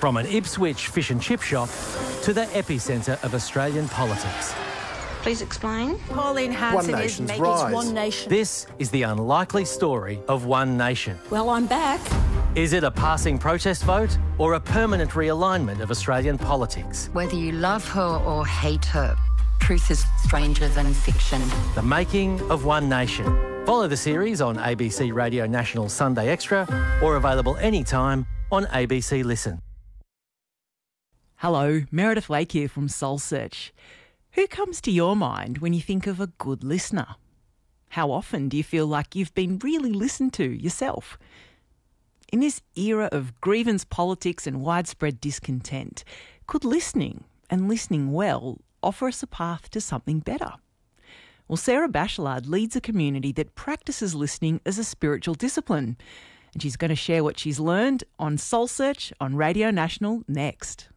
From an Ipswich fish and chip shop to the epicentre of Australian politics. Please explain. Pauline Hanson One is Nation's making rise. One Nation. This is the unlikely story of One Nation. Well, I'm back. Is it a passing protest vote or a permanent realignment of Australian politics? Whether you love her or hate her, truth is stranger than fiction. The making of One Nation. Follow the series on ABC Radio National Sunday Extra or available anytime on ABC Listen. Hello, Meredith Lake here from Soul Search. Who comes to your mind when you think of a good listener? How often do you feel like you've been really listened to yourself? In this era of grievance politics and widespread discontent, could listening, and listening well, offer us a path to something better? Well, Sarah Bachelard leads a community that practices listening as a spiritual discipline, and she's going to share what she's learned on Soul Search on Radio National next.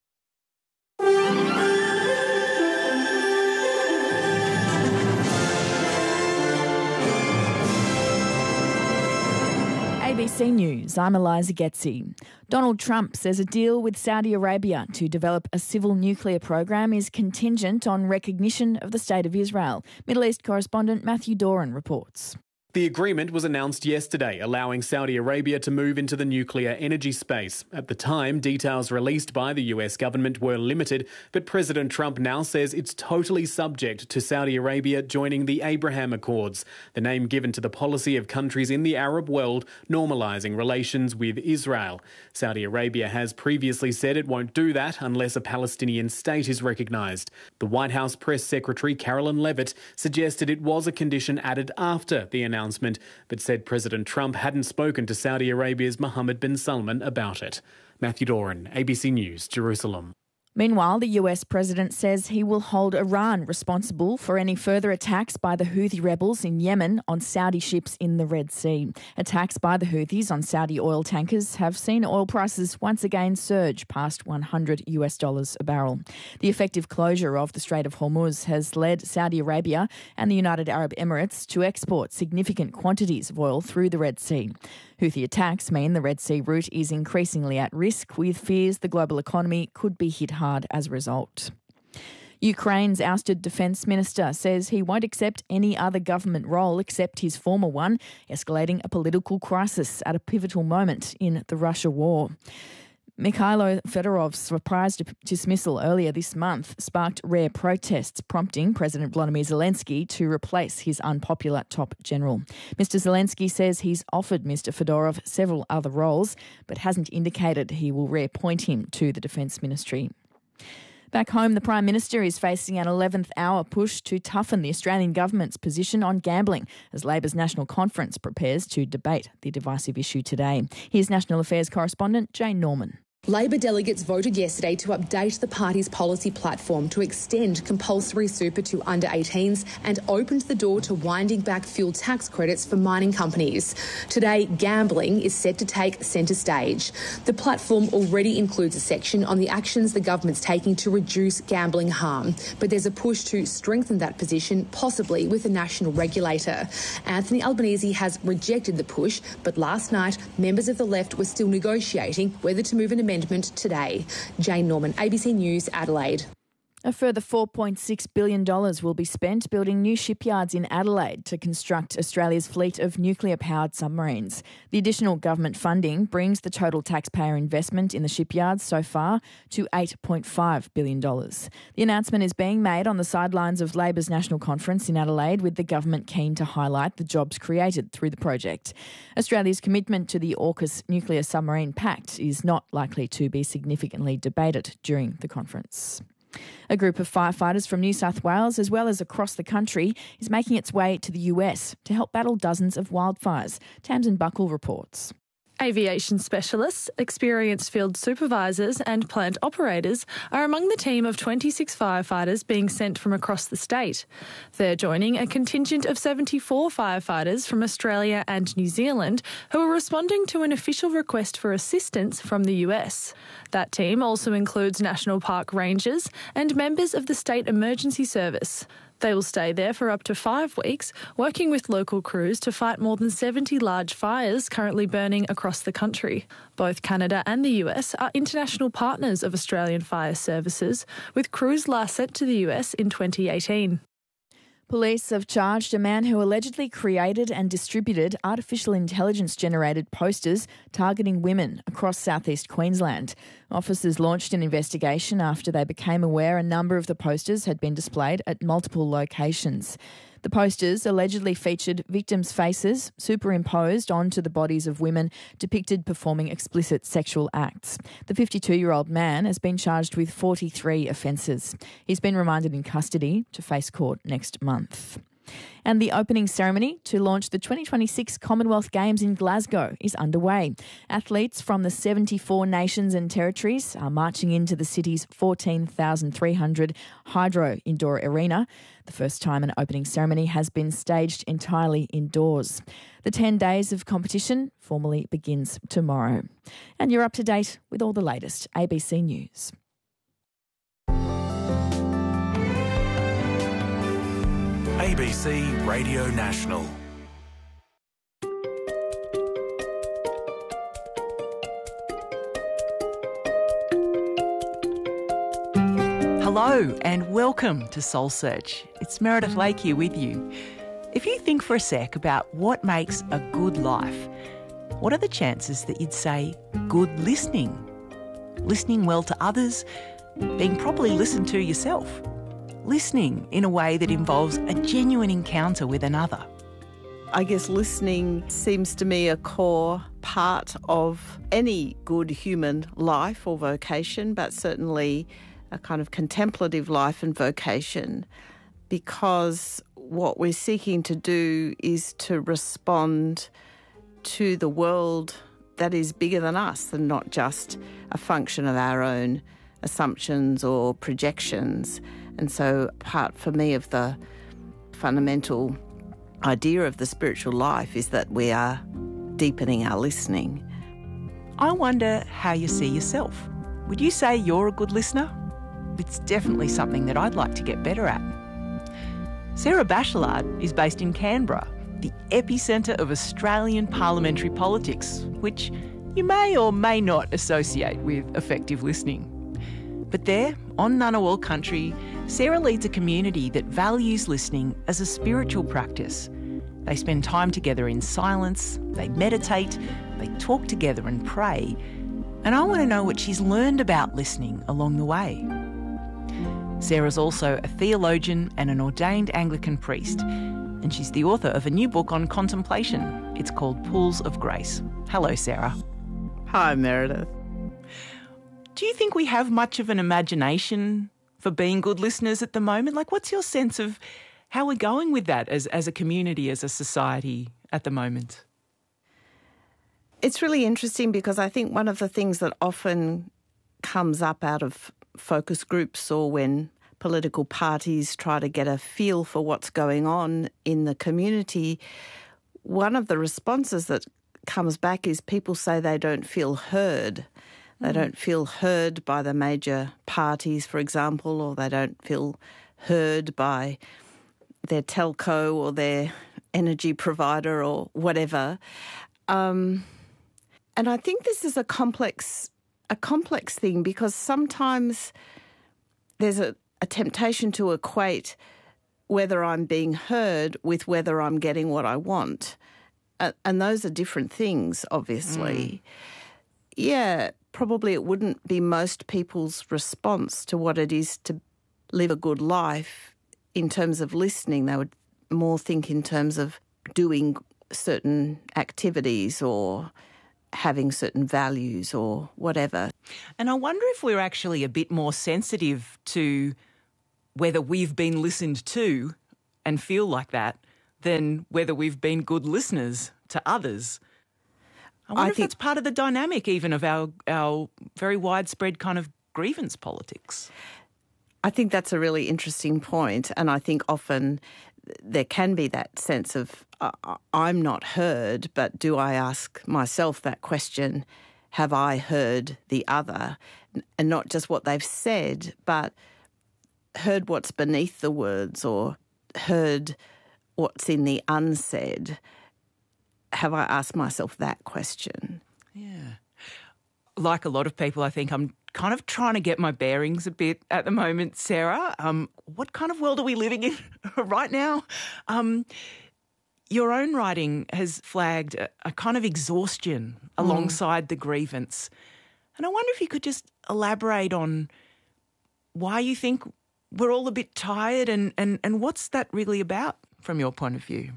ABC News, I'm Eliza Getzi. Donald Trump says a deal with Saudi Arabia to develop a civil nuclear program is contingent on recognition of the State of Israel. Middle East correspondent Matthew Doran reports. The agreement was announced yesterday, allowing Saudi Arabia to move into the nuclear energy space. At the time, details released by the US government were limited, but President Trump now says it's totally subject to Saudi Arabia joining the Abraham Accords, the name given to the policy of countries in the Arab world normalising relations with Israel. Saudi Arabia has previously said it won't do that unless a Palestinian state is recognised. The White House Press Secretary Carolyn Leavitt suggested it was a condition added after the announcement, but said President Trump hadn't spoken to Saudi Arabia's Mohammed bin Salman about it. Matthew Doran, ABC News, Jerusalem. Meanwhile, the US president says he will hold Iran responsible for any further attacks by the Houthi rebels in Yemen on Saudi ships in the Red Sea. Attacks by the Houthis on Saudi oil tankers have seen oil prices once again surge past $100 a barrel. The effective closure of the Strait of Hormuz has led Saudi Arabia and the United Arab Emirates to export significant quantities of oil through the Red Sea. Houthi attacks mean the Red Sea route is increasingly at risk, with fears the global economy could be hit hard as a result. Ukraine's ousted defence minister says he won't accept any other government role except his former one, escalating a political crisis at a pivotal moment in the Russia war. Mikhailo Fedorov's surprise dismissal earlier this month sparked rare protests, prompting President Volodymyr Zelensky to replace his unpopular top general. Mr Zelensky says he's offered Mr Fedorov several other roles, but hasn't indicated he will reappoint him to the Defence Ministry. Back home, the Prime Minister is facing an 11th hour push to toughen the Australian government's position on gambling as Labor's National Conference prepares to debate the divisive issue today. Here's National Affairs correspondent Jane Norman. Labor delegates voted yesterday to update the party's policy platform to extend compulsory super to under 18s and opened the door to winding back fuel tax credits for mining companies. Today, gambling is set to take centre stage. The platform already includes a section on the actions the government's taking to reduce gambling harm, but there's a push to strengthen that position, possibly with a national regulator. Anthony Albanese has rejected the push, but last night, members of the left were still negotiating whether to move an amendment today. Jane Norman, ABC News, Adelaide. A further $4.6 billion will be spent building new shipyards in Adelaide to construct Australia's fleet of nuclear-powered submarines. The additional government funding brings the total taxpayer investment in the shipyards so far to $8.5 billion. The announcement is being made on the sidelines of Labor's National Conference in Adelaide, with the government keen to highlight the jobs created through the project. Australia's commitment to the AUKUS nuclear submarine pact is not likely to be significantly debated during the conference. A group of firefighters from New South Wales, as well as across the country, is making its way to the US to help battle dozens of wildfires. Tamsin Buckle reports. Aviation specialists, experienced field supervisors and plant operators are among the team of 26 firefighters being sent from across the state. They're joining a contingent of 74 firefighters from Australia and New Zealand who are responding to an official request for assistance from the US. That team also includes National Park Rangers and members of the State Emergency Service. They will stay there for up to 5 weeks, working with local crews to fight more than 70 large fires currently burning across the country. Both Canada and the US are international partners of Australian Fire Services, with crews last sent to the US in 2018. Police have charged a man who allegedly created and distributed artificial intelligence-generated posters targeting women across southeast Queensland. Officers launched an investigation after they became aware a number of the posters had been displayed at multiple locations. The posters allegedly featured victims' faces superimposed onto the bodies of women depicted performing explicit sexual acts. The 52-year-old man has been charged with 43 offences. He's been remanded in custody to face court next month. And the opening ceremony to launch the 2026 Commonwealth Games in Glasgow is underway. Athletes from the 74 nations and territories are marching into the city's 14,300 hydro indoor arena. The first time an opening ceremony has been staged entirely indoors. The 10 days of competition formally begins tomorrow. And you're up to date with all the latest ABC News. ABC Radio National. Hello and welcome to Soul Search. It's Meredith Lake here with you. If you think for a sec about what makes a good life, what are the chances that you'd say good listening? Listening well to others, being properly listened to yourself. Listening in a way that involves a genuine encounter with another. I guess listening seems to me a core part of any good human life or vocation, but certainly a kind of contemplative life and vocation, because what we're seeking to do is to respond to the world that is bigger than us and not just a function of our own assumptions or projections. And so part for me of the fundamental idea of the spiritual life is that we are deepening our listening. I wonder how you see yourself. Would you say you're a good listener? It's definitely something that I'd like to get better at. Sarah Bachelard is based in Canberra, the epicentre of Australian parliamentary politics, which you may or may not associate with effective listening. But there, on Ngunnawal country, Sarah leads a community that values listening as a spiritual practice. They spend time together in silence, they meditate, they talk together and pray. And I want to know what she's learned about listening along the way. Sarah's also a theologian and an ordained Anglican priest, and she's the author of a new book on contemplation. It's called Pools of Grace. Hello, Sarah. Hi, Meredith. Do you think we have much of an imagination for being good listeners at the moment? Like, what's your sense of how we're going with that as a community, as a society at the moment? It's really interesting because I think one of the things that often comes up out of focus groups or when political parties try to get a feel for what's going on in the community, one of the responses that comes back is people say they don't feel heard. They don't feel heard by the major parties, for example, or they don't feel heard by their telco or their energy provider or whatever. And I think this is a complex thing because sometimes there's a temptation to equate whether I'm being heard with whether I'm getting what I want. And those are different things, obviously. Yeah, probably it wouldn't be most people's response to what it is to live a good life in terms of listening. They would more think in terms of doing certain activities or having certain values or whatever. And I wonder if we're actually a bit more sensitive to whether we've been listened to and feel like that than whether we've been good listeners to others. I wonder if that's part of the dynamic even of our very widespread kind of grievance politics. I think that's a really interesting point, and I think often there can be that sense of I'm not heard, but do I ask myself that question, have I heard the other? And not just what they've said, but heard what's beneath the words or heard what's in the unsaid? Have I asked myself that question? Yeah. Like a lot of people, I think I'm kind of trying to get my bearings a bit at the moment, Sarah. What kind of world are we living in right now? Your own writing has flagged a kind of exhaustion alongside the grievance. And I wonder if you could just elaborate on why you think we're all a bit tired and what's that really about from your point of view?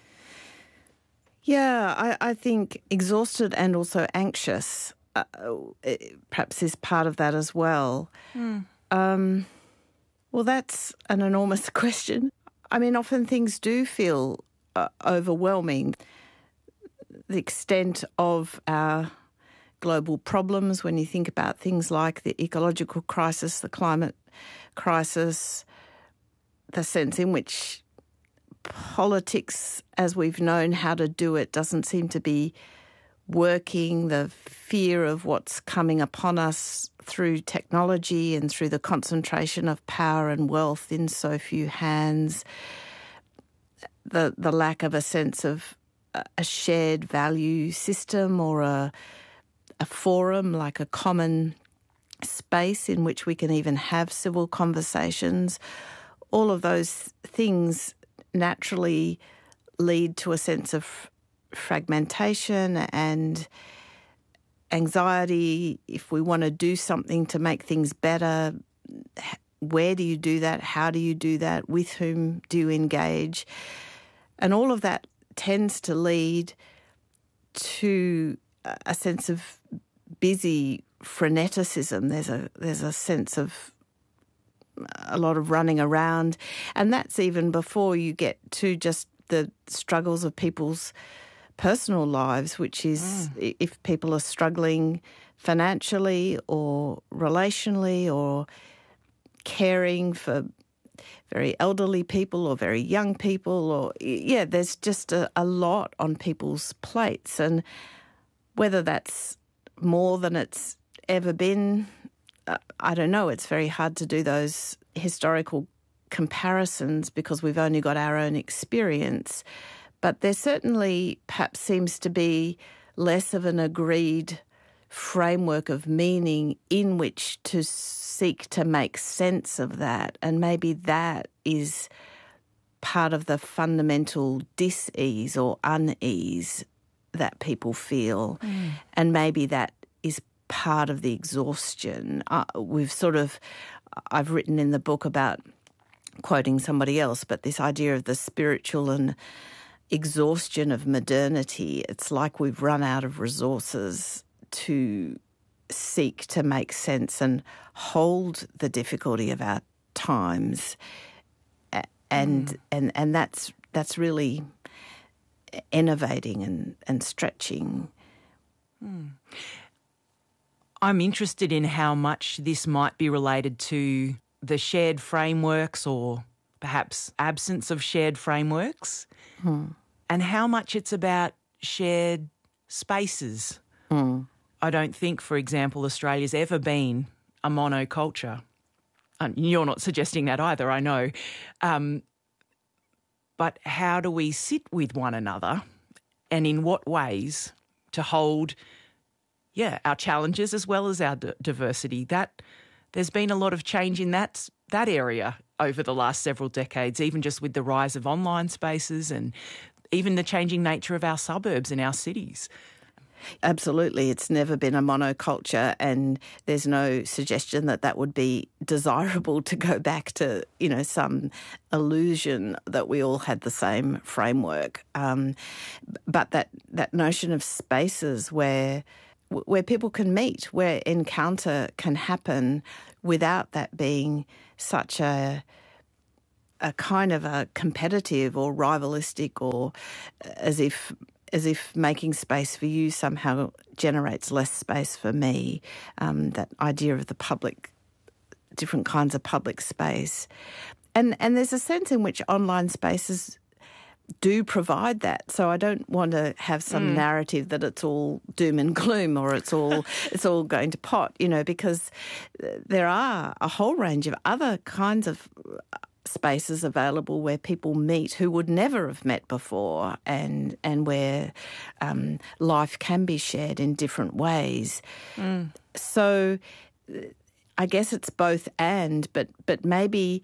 Yeah, I think exhausted and also anxious perhaps is part of that as well. Well, that's an enormous question. I mean, often things do feel overwhelming. The extent of our global problems, when you think about things like the ecological crisis, the climate crisis, the sense in which politics, as we've known how to do it, doesn't seem to be working, the fear of what's coming upon us through technology and through the concentration of power and wealth in so few hands, the lack of a sense of a shared value system or a forum, like a common space in which we can even have civil conversations. All of those things naturally lead to a sense of fragmentation and anxiety. If we want to do something to make things better, where do you do that? How do you do that? With whom do you engage? And all of that tends to lead to a sense of busy freneticism. There's a sense of a lot of running around, and that's even before you get to just the struggles of people's personal lives, which is if people are struggling financially or relationally or caring for very elderly people or very young people, or there's just a lot on people's plates, and whether that's more than it's ever been, I don't know. It's very hard to do those historical comparisons because we've only got our own experience. But there certainly perhaps seems to be less of an agreed framework of meaning in which to seek to make sense of that. And maybe that is part of the fundamental dis-ease or unease that people feel. And maybe that is part of the exhaustion. I've written in the book about, quoting somebody else, but this idea of the spiritual and exhaustion of modernity. It's like we've run out of resources to seek to make sense and hold the difficulty of our times, and that's really innovating and stretching. I'm interested in how much this might be related to the shared frameworks or perhaps absence of shared frameworks, and how much it's about shared spaces. I don't think, for example, Australia's ever been a monoculture. You're not suggesting that either, I know. But how do we sit with one another, and in what ways to hold, our challenges as well as our diversity? That there's been a lot of change in that area over the last several decades, even just with the rise of online spaces and even the changing nature of our suburbs and our cities. Absolutely. It's never been a monoculture, and there's no suggestion that would be desirable to go back to, some illusion that we all had the same framework. But that notion of spaces where people can meet, where encounter can happen without that being such a kind of a competitive or rivalistic, or as if making space for you somehow generates less space for me. That idea of the public, different kinds of public space. And there's a sense in which online spaces do provide that. So I don't want to have some narrative that it's all doom and gloom or it's all going to pot, because there are a whole range of other kinds of spaces available where people meet who would never have met before, and where life can be shared in different ways. So I guess it's both and, but maybe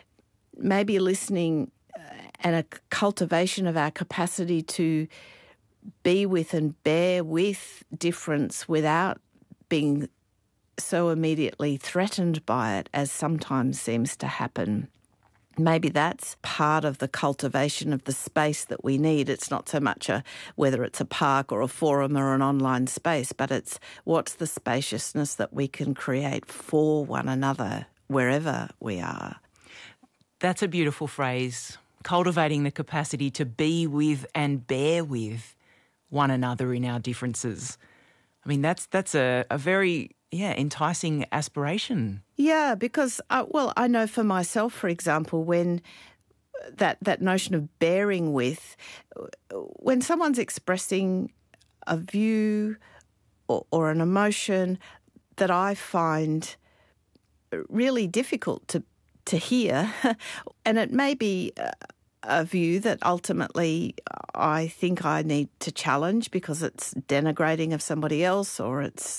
listening and a cultivation of our capacity to be with and bear with difference without being so immediately threatened by it as sometimes seems to happen. Maybe that's part of the cultivation of the space that we need. It's not so much whether it's a park or a forum or an online space, but it's what's the spaciousness that we can create for one another wherever we are. That's a beautiful phrase, cultivating the capacity to be with and bear with one another in our differences. I mean, that's a very enticing aspiration. Yeah, because, I know for myself, for example, when that notion of bearing with, when someone's expressing a view or an emotion that I find really difficult to hear, and it may be a view that ultimately I think I need to challenge because it's denigrating of somebody else or it's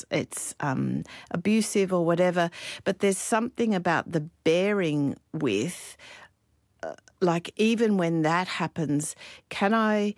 abusive or whatever. But there's something about the bearing with, like even when that happens, can I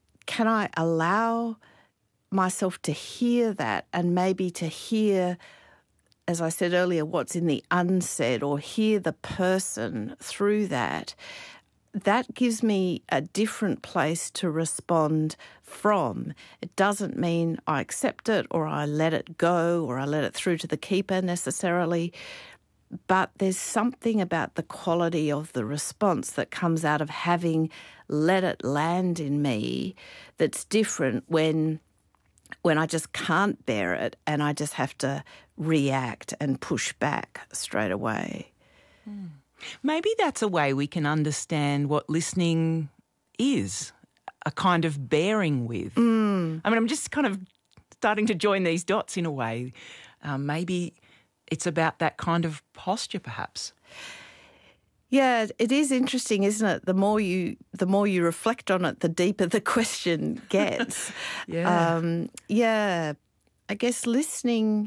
allow myself to hear that and maybe to hear, as I said earlier, what's in the unsaid, or hear the person through that. That gives me a different place to respond from. It doesn't mean I accept it or I let it go or I let it through to the keeper necessarily, but there's something about the quality of the response that comes out of having let it land in me that's different when I just can't bear it and I just have to react and push back straight away. Maybe that's a way we can understand what listening is, a kind of bearing with. I mean, I'm just kind of starting to join these dots in a way. Maybe it's about that kind of posture, perhaps. Yeah, it is interesting, isn't it? The more you reflect on it, the deeper the question gets. I guess listening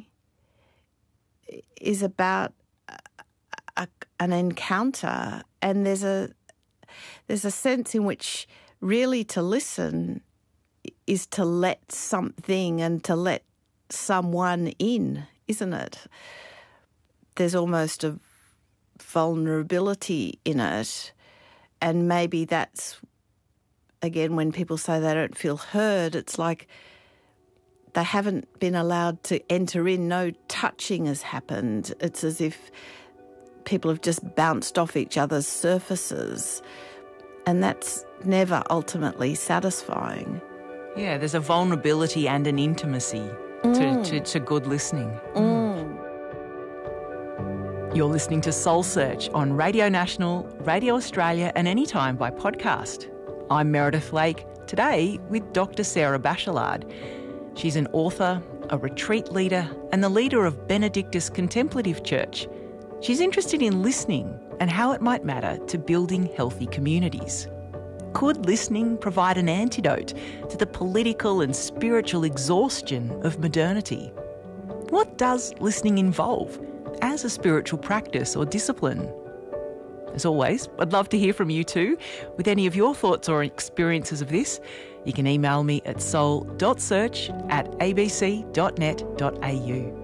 is about an encounter, and there's a sense in which really to listen is to let something and to let someone in, isn't it? There's almost a vulnerability in it, and maybe that's, again, when people say they don't feel heard, it's like they haven't been allowed to enter in, no touching has happened. It's as if people have just bounced off each other's surfaces, and that's never ultimately satisfying. Yeah, there's a vulnerability and an intimacy to good listening. You're listening to Soul Search on Radio National, Radio Australia and anytime by podcast. I'm Meredith Lake, today with Dr. Sarah Bachelard. She's an author, a retreat leader and the leader of Benedictus Contemplative Church. She's interested in listening and how it might matter to building healthy communities. Could listening provide an antidote to the political and spiritual exhaustion of modernity? What does listening involve as a spiritual practice or discipline? As always, I'd love to hear from you too. With any of your thoughts or experiences of this, you can email me at soul.search@abc.net.au.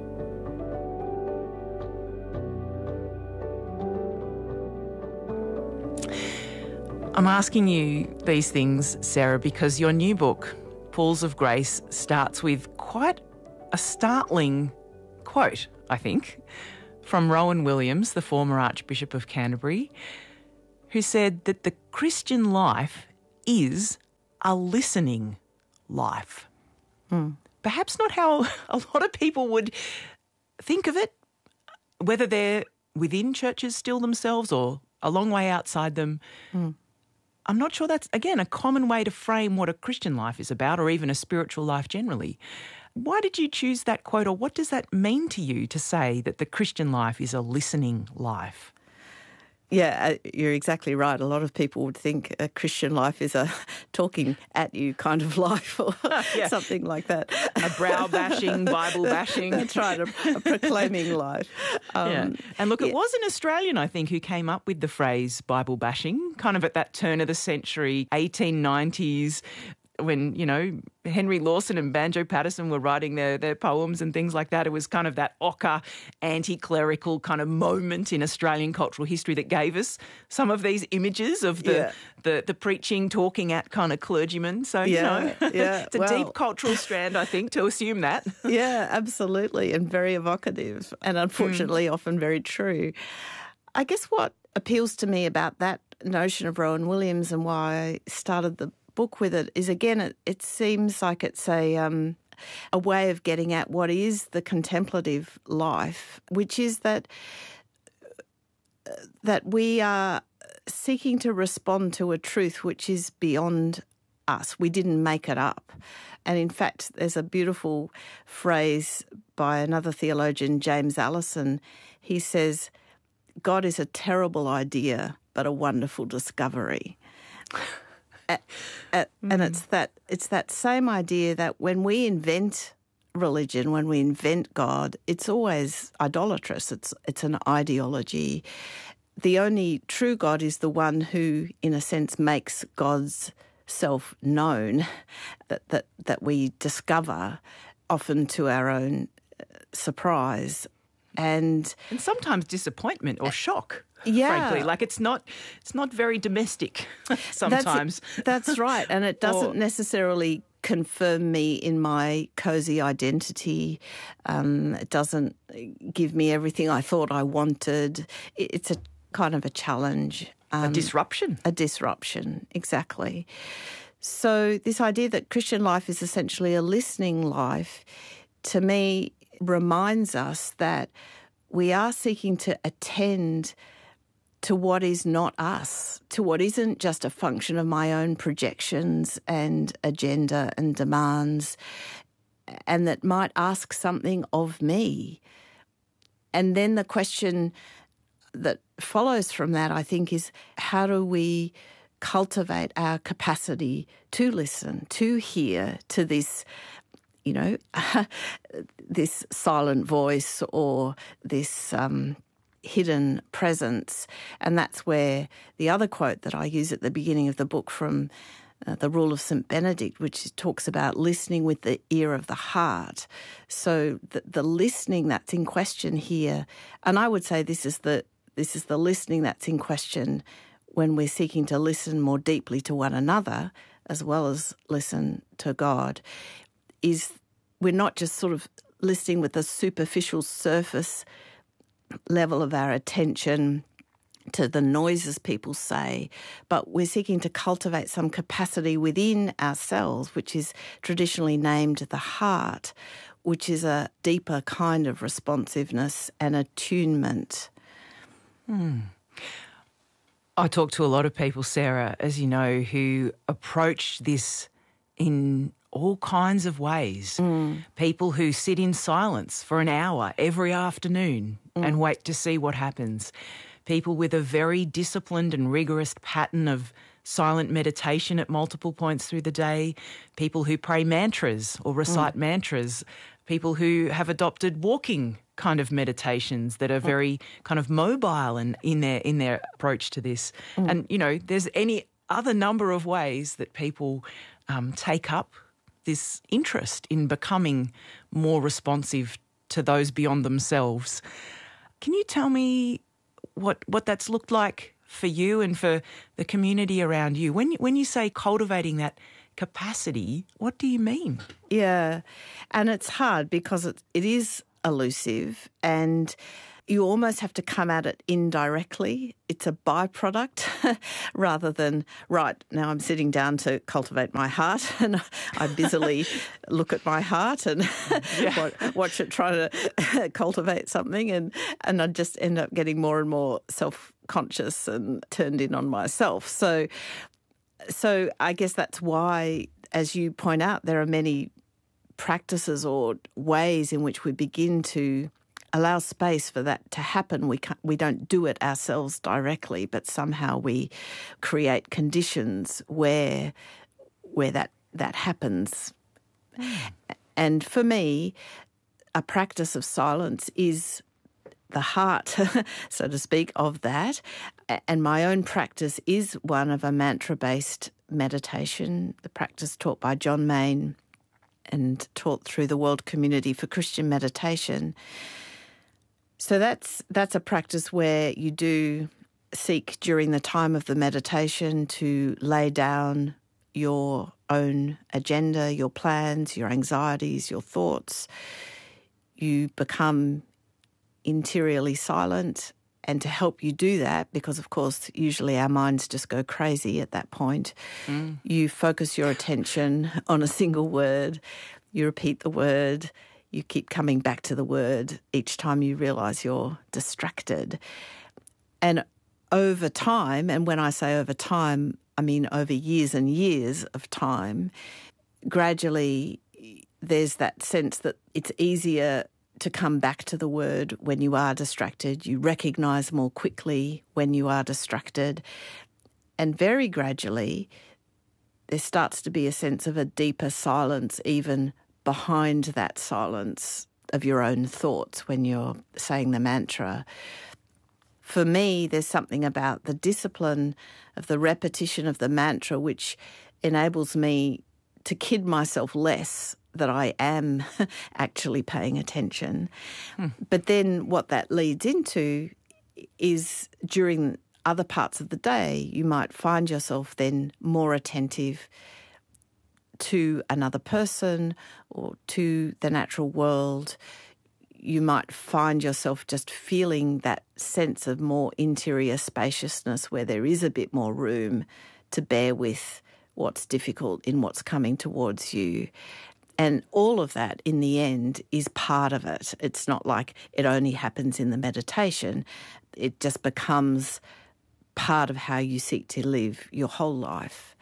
I'm asking you these things, Sarah, because your new book, Pools of Grace, starts with quite a startling quote, I think, from Rowan Williams, the former Archbishop of Canterbury, who said that the Christian life is a listening life. Perhaps not how a lot of people would think of it, whether they're within churches still themselves or a long way outside them. I'm not sure that's, again, a common way to frame what a Christian life is about, or even a spiritual life generally. Why did you choose that quote, or what does that mean to you to say that the Christian life is a listening life? Yeah, you're exactly right. A lot of people would think a Christian life is a talking at you kind of life or something like that. A brow bashing, Bible bashing. That's right, a proclaiming life. And look, it was an Australian, I think, who came up with the phrase Bible bashing, kind of at that turn of the century, 1890s, when, you know, Henry Lawson and Banjo Patterson were writing their poems and things like that. It was kind of that ochre, anti-clerical kind of moment in Australian cultural history that gave us some of these images of the preaching, talking at kind of clergymen. So, you know, it's a deep cultural strand, I think, to assume that. Yeah, absolutely, and very evocative and unfortunately often very true. I guess what appeals to me about that notion of Rowan Williams and why I started the book with it is, again, it seems like it's a way of getting at what is the contemplative life, which is that we are seeking to respond to a truth which is beyond us. We didn't make it up. And in fact, there's a beautiful phrase by another theologian, James Allison. He says, "God is a terrible idea, but a wonderful discovery." And it's that same idea that when we invent religion, when we invent God, it's always idolatrous. It's an ideology. The only true God is the one who, in a sense, makes God's self known, that we discover, often to our own surprise. And sometimes disappointment or shock. Yeah. Frankly, like it's not very domestic sometimes. That's right, and it doesn't necessarily confirm me in my cosy identity. It doesn't give me everything I thought I wanted. It's a kind of a challenge. A disruption. A disruption, exactly. So this idea that Christian life is essentially a listening life, to me, reminds us that we are seeking to attend to what is not us, to what isn't just a function of my own projections and agenda and demands, and that might ask something of me. And then the question that follows from that, I think, is how do we cultivate our capacity to listen, to hear, to this, you know, this silent voice or this hidden presence. And that's where the other quote that I use at the beginning of the book from the Rule of St. Benedict, which talks about listening with the ear of the heart. So the listening that's in question here, and I would say this is the listening that's in question when we're seeking to listen more deeply to one another as well as listen to God, is we're not just sort of listening with a superficial surface level of our attention to the noises people say, but we're seeking to cultivate some capacity within ourselves, which is traditionally named the heart, which is a deeper kind of responsiveness and attunement. I talk to a lot of people, Sarah, as you know, who approach this in all kinds of ways. People who sit in silence for an hour every afternoon and wait to see what happens. People with a very disciplined and rigorous pattern of silent meditation at multiple points through the day. People who pray mantras or recite mantras. People who have adopted walking kind of meditations that are very kind of mobile and in their approach to this. And, you know, there's any other number of ways that people take up this interest in becoming more responsive to those beyond themselves. Can you tell me what that's looked like for you and for the community around you? When you say cultivating that capacity, what do you mean? Yeah, and it's hard because it is elusive and you almost have to come at it indirectly. It's a byproduct rather than, right, now I'm sitting down to cultivate my heart and I busily look at my heart and watch it try to cultivate something and I just end up getting more and more self-conscious and turned in on myself. So I guess that's why, as you point out, there are many practices or ways in which we begin to allow space for that to happen. We don't do it ourselves directly, but somehow we create conditions where that happens. And for me, a practice of silence is the heart, so to speak, of that. And my own practice is one of a mantra-based meditation, the practice taught by John Main and taught through the World Community for Christian Meditation. So that's a practice where you do seek during the time of the meditation to lay down your own agenda, your plans, your anxieties, your thoughts. You become interiorly silent, and to help you do that, because of course usually our minds just go crazy at that point, you focus your attention on a single word, you repeat the word, you keep coming back to the word each time you realise you're distracted. And over time, and when I say over time, I mean over years and years of time, gradually there's that sense that it's easier to come back to the word when you are distracted. You recognise more quickly when you are distracted. And very gradually, there starts to be a sense of a deeper silence even behind that silence of your own thoughts when you're saying the mantra. For me, there's something about the discipline of the repetition of the mantra which enables me to kid myself less that I am actually paying attention. But then what that leads into is during other parts of the day, you might find yourself then more attentive to another person or to the natural world. You might find yourself just feeling that sense of more interior spaciousness where there is a bit more room to bear with what's difficult in what's coming towards you. And all of that, in the end, is part of it. It's not like it only happens in the meditation. It just becomes part of how you seek to live your whole life.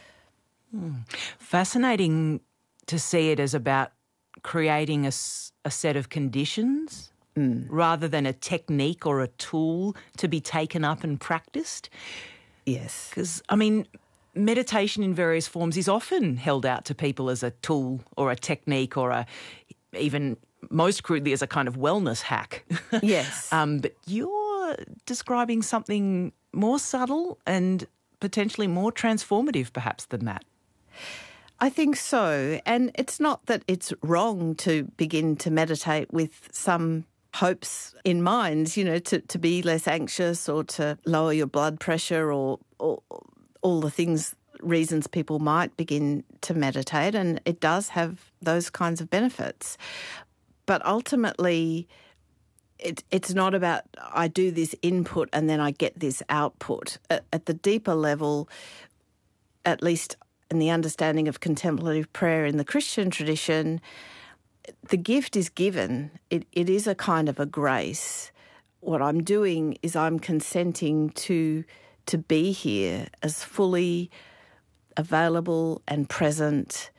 Fascinating to see it as about creating a set of conditions rather than a technique or a tool to be taken up and practiced. Yes. Because, I mean, meditation in various forms is often held out to people as a tool or a technique or even most crudely as a kind of wellness hack. Yes. But you're describing something more subtle and potentially more transformative perhaps than that. I think so. And it's not that it's wrong to begin to meditate with some hopes in mind, to be less anxious or to lower your blood pressure or all the reasons people might begin to meditate, and it does have those kinds of benefits. But ultimately, it's not about I do this input and then I get this output. At the deeper level, at least in the understanding of contemplative prayer in the Christian tradition, the gift is given. It is a kind of a grace. What I'm doing is I'm consenting to be here as fully available and present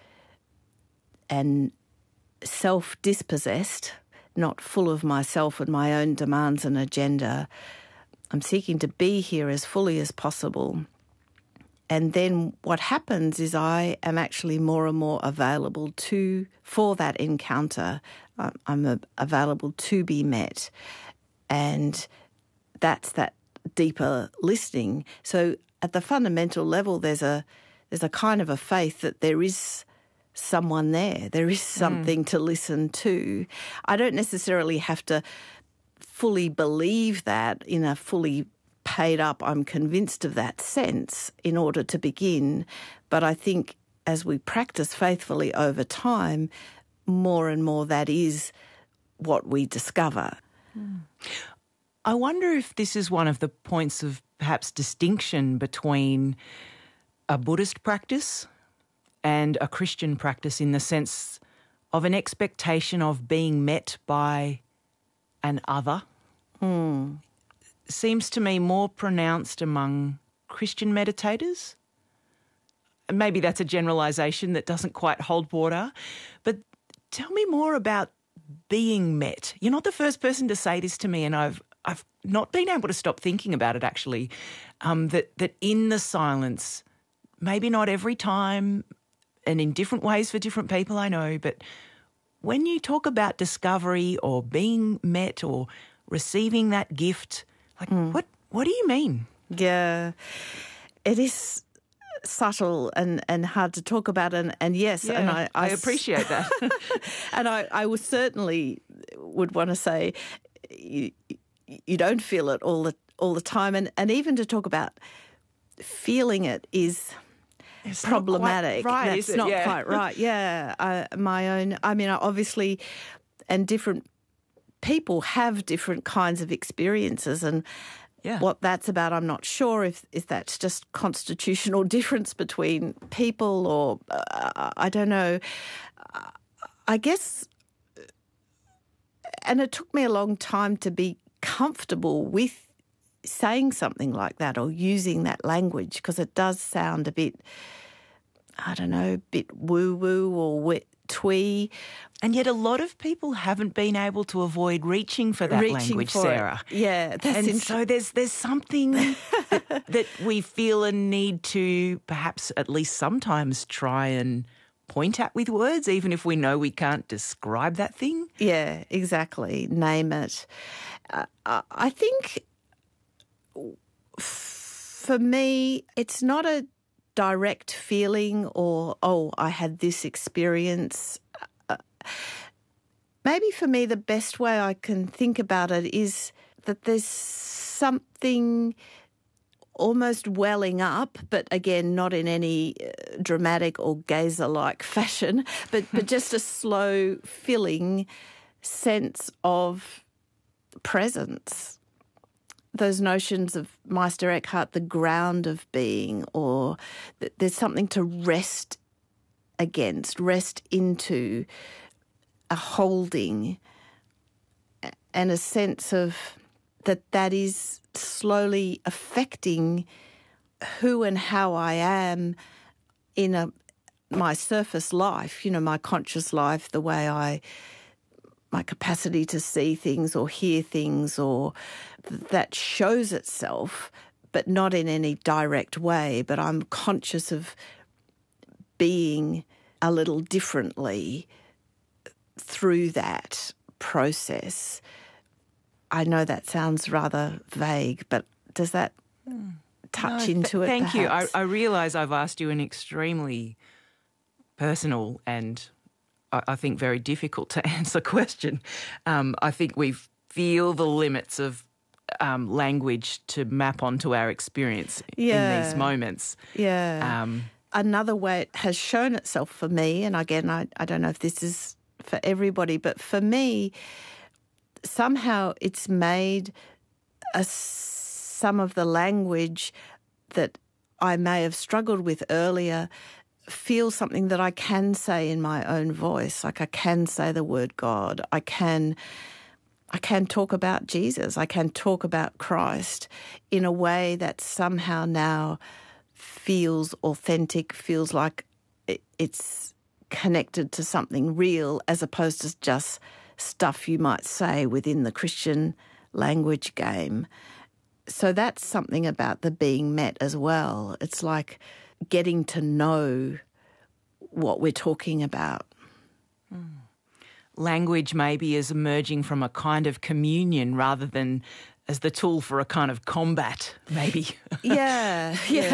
and self-dispossessed, not full of myself and my own demands and agenda. I'm seeking to be here as fully as possible. And then what happens is I am actually more and more available for that encounter. I'm available to be met. And that's that deeper listening. So at the fundamental level, there's a kind of a faith that there is someone there. There is something to listen to. I don't necessarily have to fully believe that in a fully paid up, I'm convinced of that sense in order to begin. But I think as we practice faithfully over time, more and more that is what we discover. I wonder if this is one of the points of perhaps distinction between a Buddhist practice and a Christian practice in the sense of an expectation of being met by an other. Seems to me more pronounced among Christian meditators. Maybe that's a generalisation that doesn't quite hold water, but tell me more about being met. You're not the first person to say this to me, and I've not been able to stop thinking about it actually, that in the silence, maybe not every time and in different ways for different people, I know, but when you talk about discovery or being met or receiving that gift, like what do you mean? Yeah, it is subtle and hard to talk about, and yes, yeah, and I appreciate that. And I would certainly would want to say you don't feel it all the time, and even to talk about feeling it is it's problematic. Not quite right, That's not quite right. Yeah, my own. I mean, obviously, and different people have different kinds of experiences, and what that's about, I'm not sure if that's just constitutional difference between people, or I don't know. I guess, and it took me a long time to be comfortable with saying something like that or using that language, because it does sound a bit, I don't know, a bit woo-woo or twee. And yet a lot of people haven't been able to avoid reaching for that language, Sarah. Yeah. And so there's something that we feel a need to perhaps at least sometimes try and point at with words, even if we know we can't describe that thing. Yeah, exactly. Name it. I think for me, it's not a direct feeling or, oh, I had this experience. Maybe for me, the best way I can think about it is that there's something almost welling up, but again, not in any dramatic or geyser-like fashion, but just a slow filling sense of presence. Those notions of Meister Eckhart, the ground of being, or there's something to rest against, rest into, a holding, and a sense of that is slowly affecting who and how I am in my surface life, my conscious life, the way my capacity to see things or hear things, or that shows itself, but not in any direct way. But I'm conscious of being a little differently through that process. I know that sounds rather vague, but does that touch into it? Thank you. Perhaps? I realise I've asked you an extremely personal and I think very difficult to answer question. I think we feel the limits of language to map onto our experience in these moments. Yeah. Another way it has shown itself for me, and again, I don't know if this is for everybody, but for me, somehow it's made some of the language that I may have struggled with earlier feel something that I can say in my own voice. Like I can say the word God. I can talk about Jesus. I can talk about Christ in a way that somehow now feels authentic, feels like it's connected to something real, as opposed to just stuff you might say within the Christian language game. So that's something about the being met as well. It's like getting to know what we're talking about. Language maybe is emerging from a kind of communion rather than as the tool for a kind of combat, maybe. Yeah.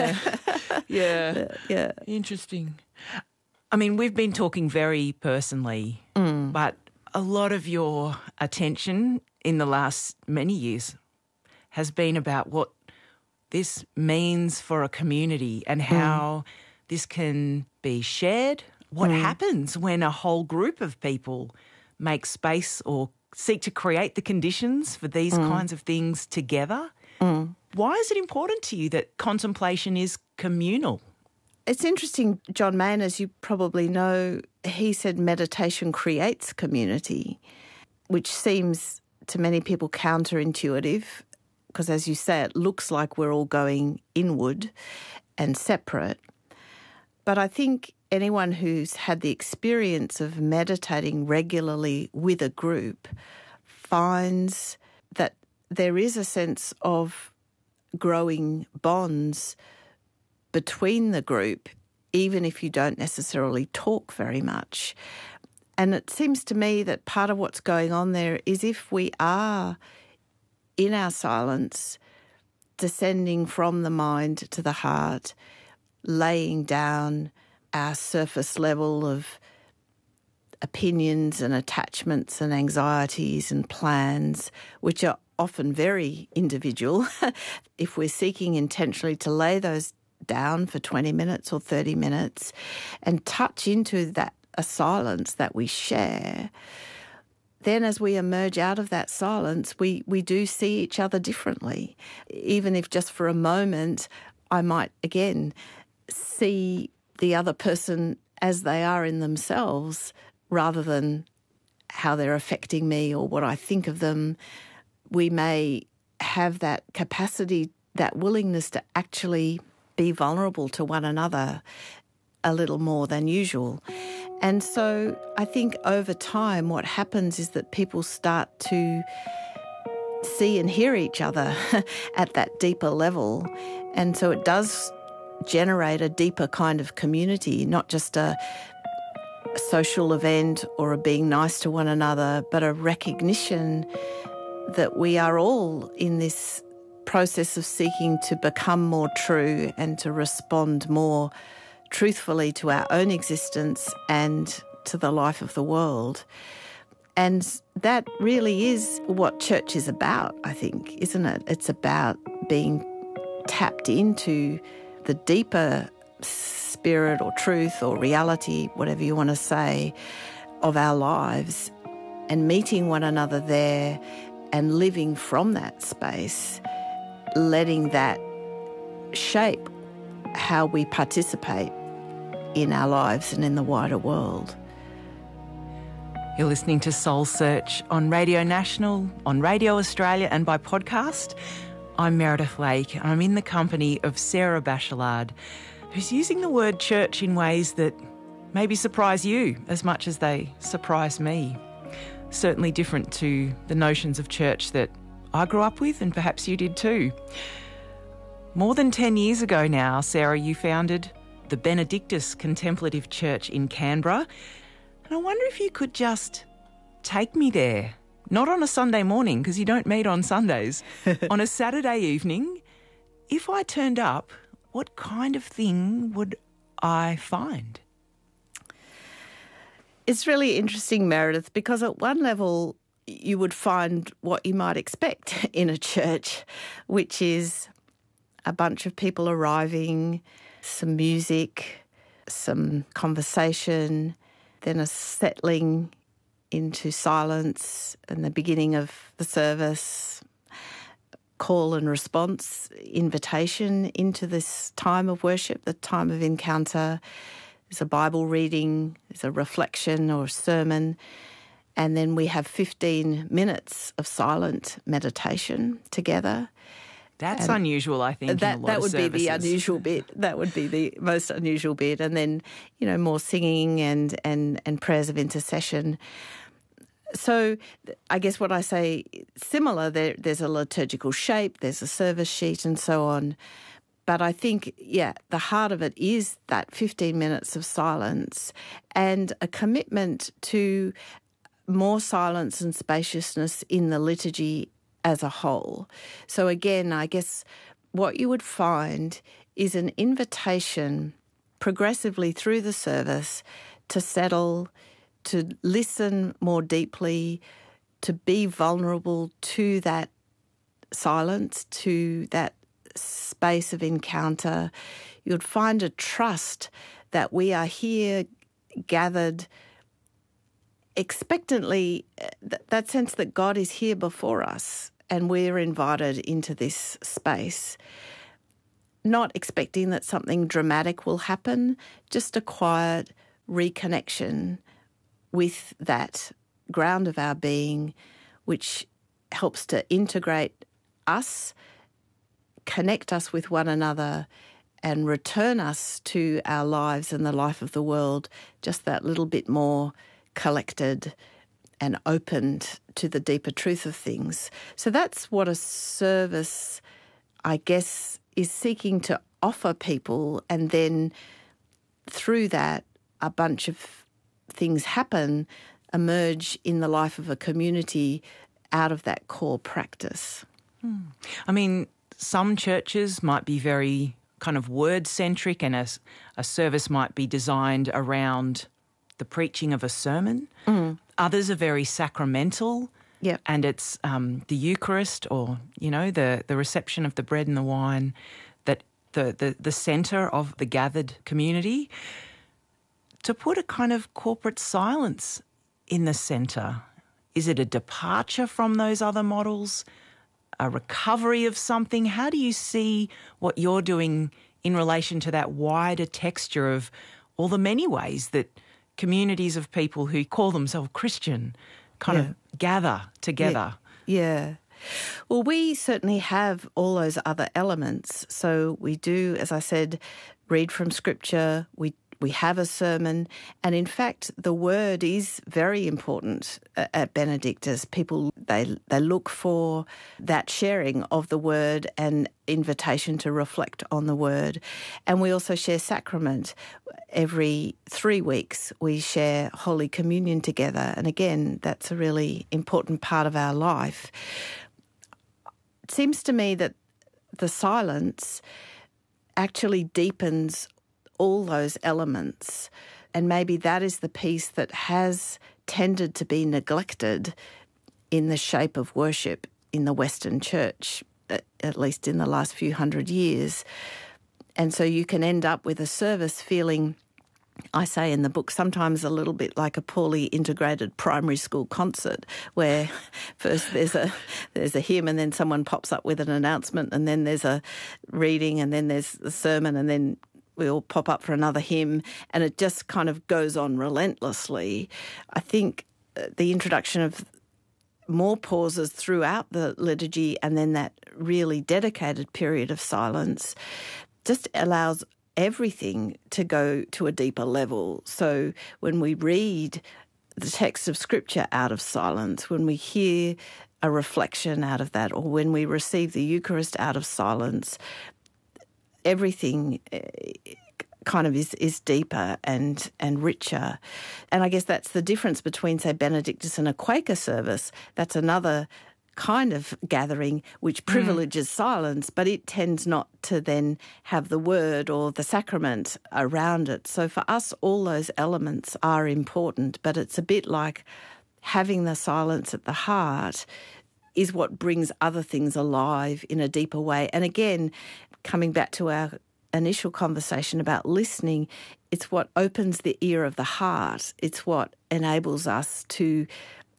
Interesting. I mean, we've been talking very personally, but a lot of your attention in the last many years has been about what this means for a community and how this can be shared. What happens when a whole group of people make space or seek to create the conditions for these kinds of things together? Why is it important to you that contemplation is communal? It's interesting, John Main, as you probably know, he said meditation creates community, which seems to many people counterintuitive because, as you say, it looks like we're all going inward and separate. But I think anyone who's had the experience of meditating regularly with a group finds that there is a sense of growing bonds between the group, even if you don't necessarily talk very much. And it seems to me that part of what's going on there is if we are in our silence, descending from the mind to the heart, laying down our surface level of opinions and attachments and anxieties and plans, which are often very individual. If we're seeking intentionally to lay those down for 20 minutes or 30 minutes and touch into that a silence that we share, then as we emerge out of that silence, we do see each other differently. Even if just for a moment I might, again, see the other person as they are in themselves rather than how they're affecting me or what I think of them, we may have that capacity, that willingness to actually be vulnerable to one another a little more than usual. And so I think over time what happens is that people start to see and hear each other at that deeper level. And so it does generate a deeper kind of community, not just a social event or a being nice to one another, but a recognition that we are all in this process of seeking to become more true and to respond more truthfully to our own existence and to the life of the world. And that really is what church is about, I think, isn't it? It's about being tapped into the deeper spirit or truth or reality, whatever you want to say, of our lives and meeting one another there and living from that space, letting that shape how we participate in our lives and in the wider world. You're listening to Soul Search on Radio National, on Radio Australia and by podcast. I'm Meredith Lake and I'm in the company of Sarah Bachelard, who's using the word church in ways that maybe surprise you as much as they surprise me. Certainly different to the notions of church that I grew up with and perhaps you did too. More than 10 years ago now, Sarah, you founded the Benedictus Contemplative Church in Canberra. And I wonder if you could just take me there, not on a Sunday morning, because you don't meet on Sundays, on a Saturday evening. If I turned up, what kind of thing would I find? It's really interesting, Meredith, because at one level you would find what you might expect in a church, which is a bunch of people arriving, some music, some conversation, then a settling into silence and the beginning of the service, call and response, invitation into this time of worship, the time of encounter. There's a Bible reading, there's a reflection or a sermon, and then we have 15 minutes of silent meditation together. That's unusual, I think, in a lot that of would services. be the unusual bit. That would be the most unusual bit. And then, more singing and prayers of intercession. So I guess what I say, similar, there's a liturgical shape, there's a service sheet and so on. But I think, the heart of it is that 15 minutes of silence and a commitment to more silence and spaciousness in the liturgy as a whole. So again, I guess what you would find is an invitation progressively through the service to settle, to listen more deeply, to be vulnerable to that silence, to that space of encounter. You'd find a trust that we are here gathered expectantly, that sense that God is here before us and we're invited into this space, not expecting that something dramatic will happen, just a quiet reconnection with that ground of our being, which helps to integrate us, connect us with one another, and return us to our lives and the life of the world just that little bit more collected and opened to the deeper truth of things. So that's what a service, I guess, is seeking to offer people, and then through that a bunch of things happen, emerge in the life of a community out of that core practice. I mean, some churches might be very kind of word-centric, and a service might be designed around the preaching of a sermon. Others are very sacramental, and it's the Eucharist, or, you know, the reception of the bread and the wine, that the centre of the gathered community. To put a kind of corporate silence in the centre, is it a departure from those other models, a recovery of something? How do you see what you're doing in relation to that wider texture of all the many ways that communities of people who call themselves Christian kind of gather together? Yeah. Well, we certainly have all those other elements. So we do, as I said, read from Scripture, we have a sermon, and in fact the word is very important at Benedictus. People, they look for that sharing of the word and invitation to reflect on the word. And we also share sacrament. Every 3 weeks we share Holy Communion together, and again that's a really important part of our life. It seems to me that the silence actually deepens all those elements, and maybe that is the piece that has tended to be neglected in the shape of worship in the Western Church, at least in the last few hundred years. And so you can end up with a service feeling, I say in the book, sometimes a little bit like a poorly integrated primary school concert, where first there's a hymn, and then someone pops up with an announcement, and then there's a reading, and then there's the sermon, and then we'll pop up for another hymn, and it just kind of goes on relentlessly. I think the introduction of more pauses throughout the liturgy, and then that really dedicated period of silence, just allows everything to go to a deeper level. So when we read the text of Scripture out of silence, when we hear a reflection out of that, or when we receive the Eucharist out of silence, everything kind of is deeper and richer. And I guess that's the difference between, say, Benedictus and a Quaker service. That's another kind of gathering which privileges silence, but it tends not to then have the word or the sacrament around it. So for us, all those elements are important, but it's a bit like having the silence at the heart is what brings other things alive in a deeper way. And again, coming back to our initial conversation about listening, it's what opens the ear of the heart. It's what enables us to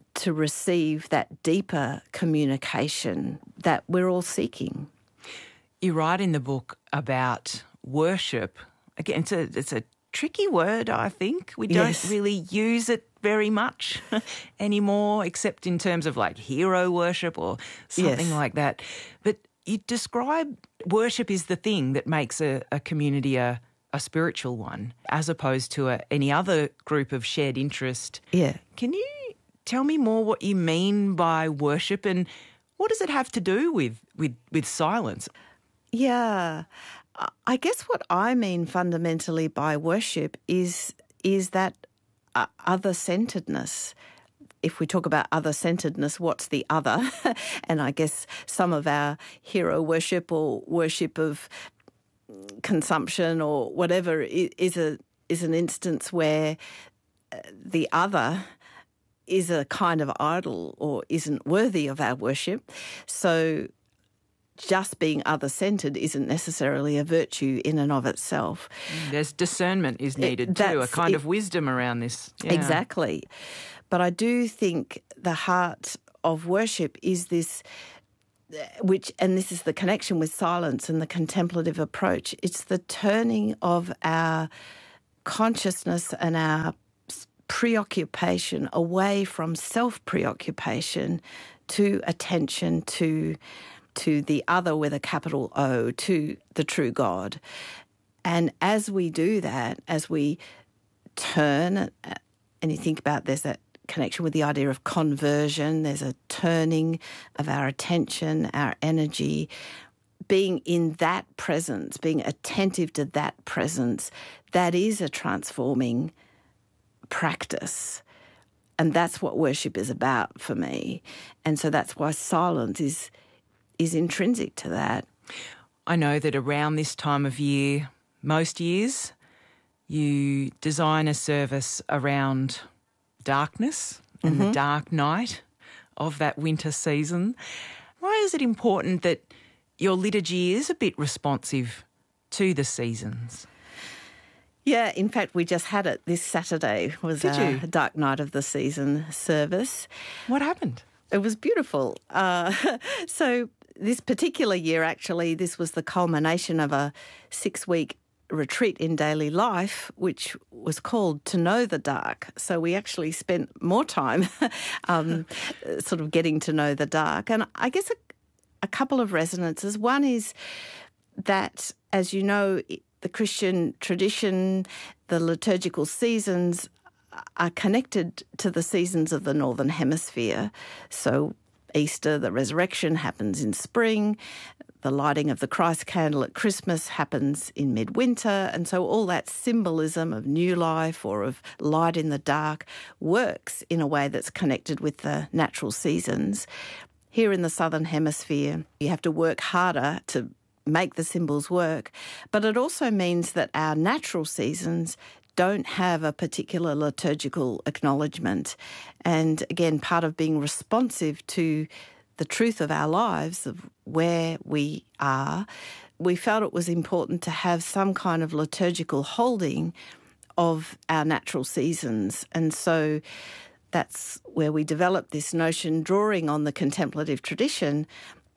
receive that deeper communication that we're all seeking. You write in the book about worship. Again, it's a tricky word, I think. We don't really use it very much anymore, except in terms of like hero worship or something like that. But you describe worship is the thing that makes a community a spiritual one, as opposed to any other group of shared interest. Yeah. Can you tell me more what you mean by worship, and what does it have to do with silence? Yeah. I guess what I mean fundamentally by worship is that other-centeredness. If we talk about other-centeredness, what's the other? And I guess some of our hero worship or worship of consumption or whatever is an instance where the other is a kind of idol or isn't worthy of our worship. So just being other-centred isn't necessarily a virtue in and of itself. There's discernment is needed too, a kind of wisdom around this. Yeah. Exactly. But I do think the heart of worship is this, and this is the connection with silence and the contemplative approach, it's the turning of our consciousness and our preoccupation away from self-preoccupation to attention to the other with a capital O, to the true God. And as we do that, as we turn, and you think about there's that connection with the idea of conversion, there's a turning of our attention, our energy, being in that presence, being attentive to that presence, that is a transforming practice. And that's what worship is about for me. And so that's why silence is intrinsic to that. I know that around this time of year, most years, you design a service around darkness and the dark night of that winter season. Why is it important that your liturgy is a bit responsive to the seasons? Yeah, in fact, we just had it this Saturday. Was a Dark Night of the Season service. What happened? It was beautiful. So this particular year, actually, this was the culmination of a 6-week retreat in daily life, which was called To Know the Dark. So we actually spent more time sort of getting to know the dark. And I guess a couple of resonances. One is that, as you know, the Christian tradition, the liturgical seasons are connected to the seasons of the Northern Hemisphere. So Easter, the resurrection, happens in spring. The lighting of the Christ candle at Christmas happens in midwinter. And so all that symbolism of new life or of light in the dark works in a way that's connected with the natural seasons. Here in the Southern Hemisphere, you have to work harder to make the symbols work, but it also means that our natural seasons don't have a particular liturgical acknowledgement. And again, part of being responsive to the truth of our lives, of where we are, we felt it was important to have some kind of liturgical holding of our natural seasons. And so that's where we developed this notion, drawing on the contemplative tradition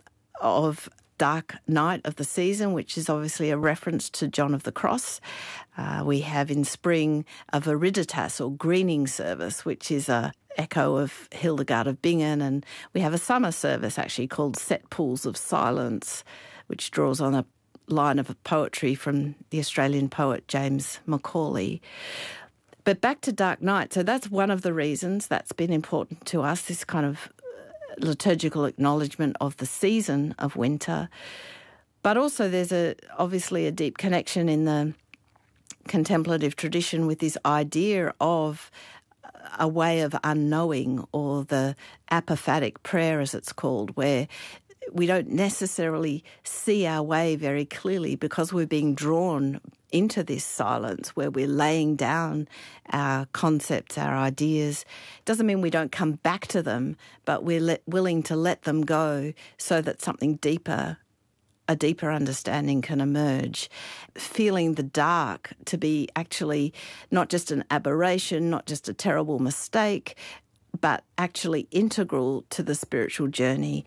of Dark Night of the Season, which is obviously a reference to John of the Cross. We have in spring a Viriditas or greening service, which is a echo of Hildegard of Bingen, and we have a summer service actually called Set Pools of Silence, which draws on a line of poetry from the Australian poet James Macaulay. But back to Dark Night, so that's one of the reasons that's been important to us, this kind of liturgical acknowledgement of the season of winter. But also there's obviously a deep connection in the contemplative tradition with this idea of a way of unknowing, or the apophatic prayer as it's called, where we don't necessarily see our way very clearly because we're being drawn into this silence where we're laying down our concepts, our ideas. It doesn't mean we don't come back to them, but we're willing to let them go so that something deeper, a deeper understanding can emerge. Feeling the dark to be actually not just an aberration, not just a terrible mistake, but actually integral to the spiritual journey.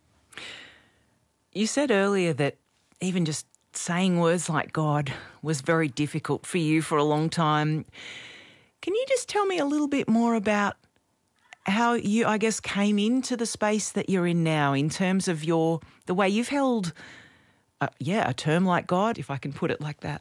You said earlier that even just saying words like God was very difficult for you for a long time. Can you just tell me a little bit more about how you, I guess, came into the space that you're in now in terms of the way you've held, a term like God, if I can put it like that?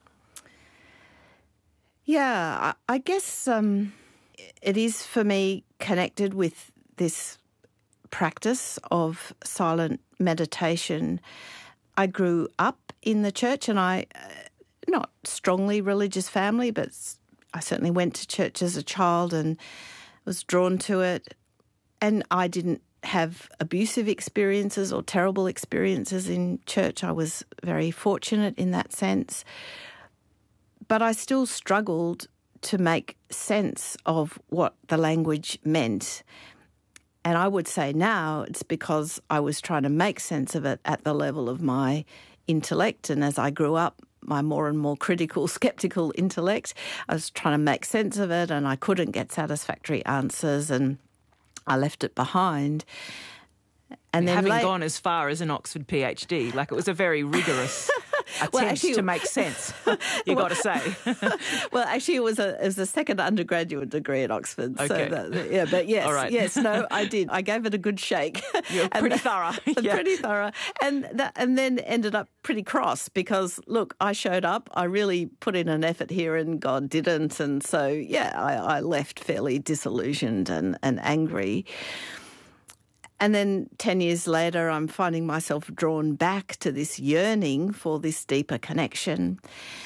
Yeah, I guess it is for me connected with this practice of silent meditation. I grew up in the church, and not strongly religious family, but I certainly went to church as a child and was drawn to it. And I didn't have abusive experiences or terrible experiences in church. I was very fortunate in that sense. But I still struggled to make sense of what the language meant. And I would say now it's because I was trying to make sense of it at the level of my intellect. And as I grew up, my more and more critical, sceptical intellect, I was trying to make sense of it, and I couldn't get satisfactory answers, and I left it behind. And then having gone as far as an Oxford PhD, like it was a very rigorous attempt to make sense, you got to say. Well, actually, it was a second undergraduate degree at Oxford. Okay. So but yes, All right. yes, no, I did. I gave it a good shake. You're pretty thorough. Yeah. Pretty thorough. And then ended up pretty cross because, look, I showed up. I really put in an effort here and God didn't. And so, I left fairly disillusioned and angry. And then 10 years later, I'm finding myself drawn back to this yearning for this deeper connection,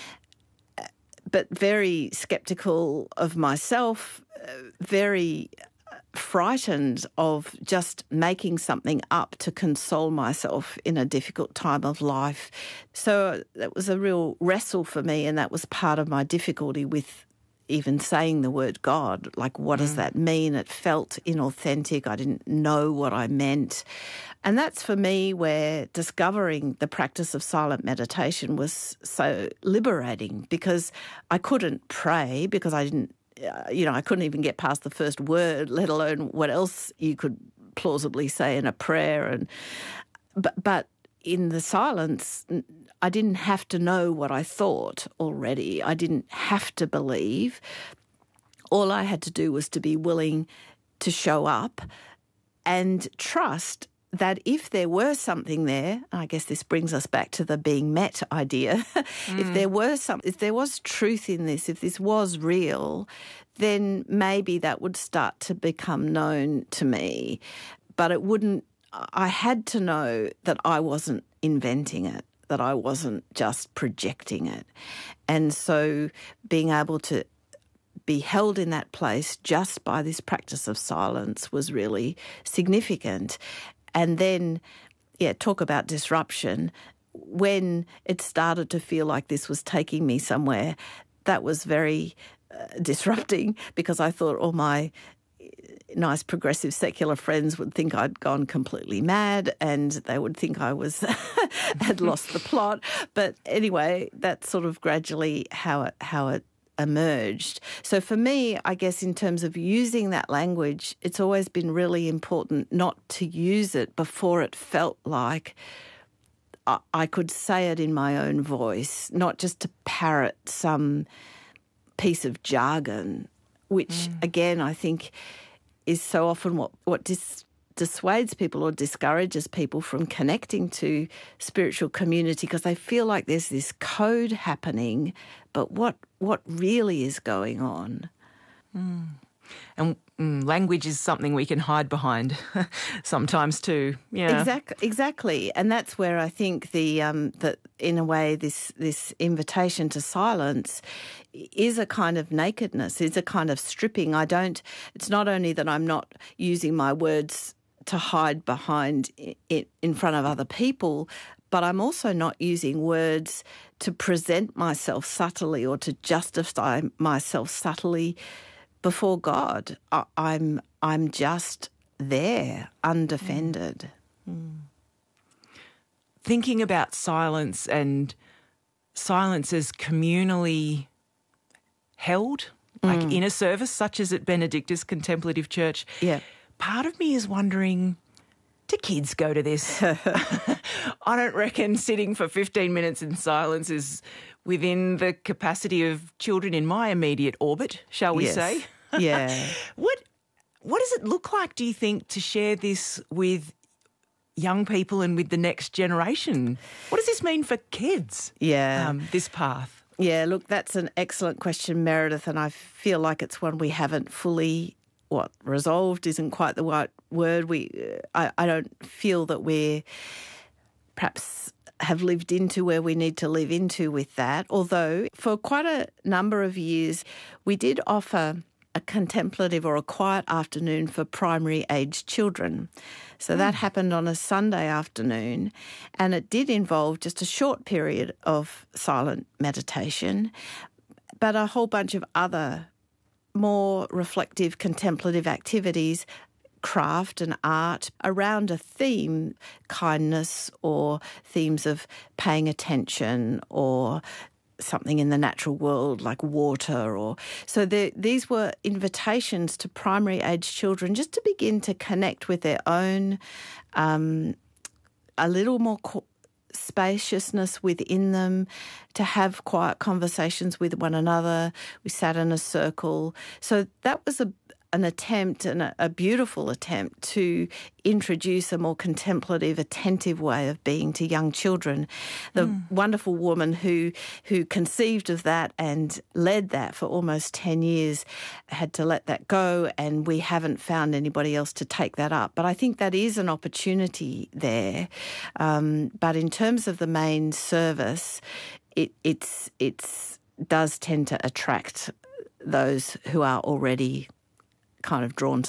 but very sceptical of myself, very frightened of just making something up to console myself in a difficult time of life. So that was a real wrestle for me, and that was part of my difficulty with even saying the word God. Like, what does that mean? It felt inauthentic. I didn't know what I meant. And that's for me where discovering the practice of silent meditation was so liberating, because I couldn't pray because I didn't, I couldn't even get past the first word, let alone what else you could plausibly say in a prayer. But in the silence, I didn't have to know what I thought already. I didn't have to believe. All I had to do was to be willing to show up and trust that if there were something there, I guess this brings us back to the being met idea, if there was truth in this, if this was real, then maybe that would start to become known to me. But it wouldn't, I had to know that I wasn't inventing it, that I wasn't just projecting it. And so being able to be held in that place just by this practice of silence was really significant. And then, talk about disruption. When it started to feel like this was taking me somewhere, that was very disrupting, because I thought all my nice progressive secular friends would think I'd gone completely mad, and they would think I was had lost the plot. But anyway, that's sort of gradually how it emerged. So for me, I guess in terms of using that language, it's always been really important not to use it before it felt like I could say it in my own voice, not just to parrot some piece of jargon, which again I think is so often what dissuades people or discourages people from connecting to spiritual community, because they feel like there's this code happening, but what really is going on? And language is something we can hide behind sometimes too. Yeah, exactly. And that's where I think that in a way this invitation to silence is a kind of nakedness, is a kind of stripping. It's not only that I'm not using my words to hide behind it in front of other people, but I'm also not using words to present myself subtly or to justify myself subtly before God. I'm just there, undefended. Thinking about silence and silence as communally held, like in a service such as at Benedictus Contemplative Church. Yeah. Part of me is wondering, do kids go to this? I don't reckon sitting for 15 minutes in silence is within the capacity of children in my immediate orbit, shall we say? Yeah. What does it look like, do you think, to share this with young people and with the next generation? What does this mean for kids, this path? Yeah, look, that's an excellent question, Meredith, and I feel like it's one we haven't fully resolved isn't quite the right word. I don't feel that we're perhaps have lived into where we need to live into with that, although for quite a number of years we did offer a contemplative or a quiet afternoon for primary-aged children. So that happened on a Sunday afternoon, and it did involve just a short period of silent meditation, but a whole bunch of other more reflective, contemplative activities, craft and art around a theme, kindness, or themes of paying attention, or something in the natural world like water. So these were invitations to primary-aged children just to begin to connect with their own, a little more spaciousness within them, to have quiet conversations with one another. We sat in a circle. So that was an attempt, and a beautiful attempt, to introduce a more contemplative, attentive way of being to young children. The wonderful woman who conceived of that and led that for almost 10 years had to let that go, and we haven't found anybody else to take that up. But I think that is an opportunity there. But in terms of the main service, it's does tend to attract those who are already kind of drawn to